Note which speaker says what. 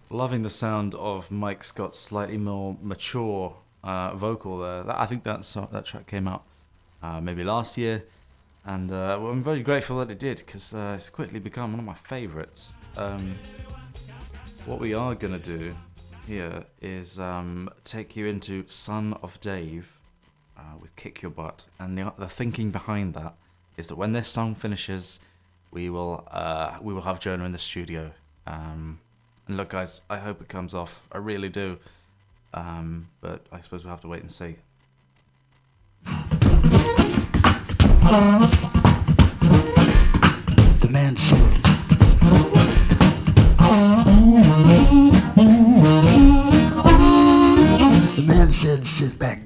Speaker 1: Loving the sound of Mike Scott's slightly more mature vocal there. I think that track came out maybe last year, and well, I'm very grateful that it did because it's quickly become one of my favourites. What we are gonna do here is take you into Son of Dave with Kick Your Butt, and the thinking behind that is that when this song finishes, we will have Jonah in the studio. And look, guys, I hope it comes off. I really do. But I suppose we'll have to wait and see.
Speaker 2: The man said, the man said, sit back,